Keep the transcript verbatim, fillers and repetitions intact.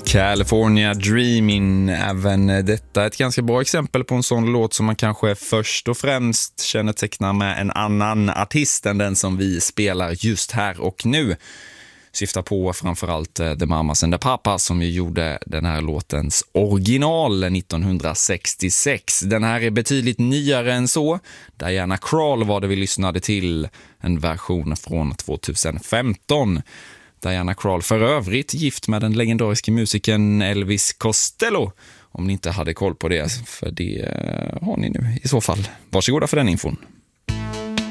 California Dreamin', även detta är ett ganska bra exempel på en sån låt som man kanske först och främst kännetecknar med en annan artist än den som vi spelar just här och nu. Syftar på framförallt The Mamas and the Papas som ju gjorde den här låtens original nittonhundrasextiosex. Den här är betydligt nyare än så. Diana Krall var det vi lyssnade till, en version från tjugohundrafemton. Diana Krall för övrigt gift med den legendariska musikern Elvis Costello. Om ni inte hade koll på det, för det har ni nu i så fall. Varsågoda för den infon.